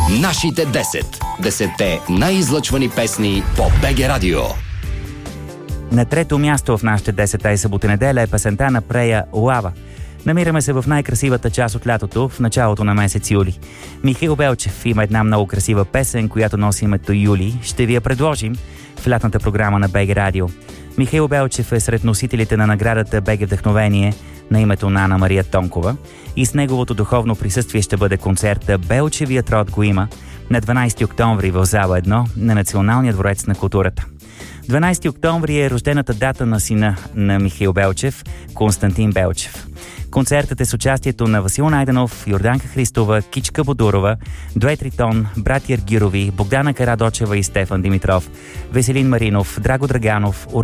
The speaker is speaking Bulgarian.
Нашите 10. 10-те най-излъчвани песни по БГ Радио. На трето място в нашите 10-та и събота-неделя е песента на Прея «Лава». Намираме се в най-красивата част от лятото, в началото на месец юли. Михаил Белчев има една много красива песен, която носи името Юли. Ще ви я предложим в лятната програма на БГ Радио. Михаил Белчев е сред носителите на наградата БГ Вдъхновение на името на Ана Мария Тонкова и с неговото духовно присъствие ще бъде концерта «Белчевият род го има» на 12 октомври в зала 1 на Националния дворец на културата. 12 октомври е рождената дата на сина на Михаил Белчев, Константин Белчев. Концертът е с участието на Васил Найденов, Йорданка Христова, Кичка Бодурова, Дует Ритон, братя Аргирови, Богдана Карадочева и Стефан Димитров, Веселин Маринов, Драго Драганов,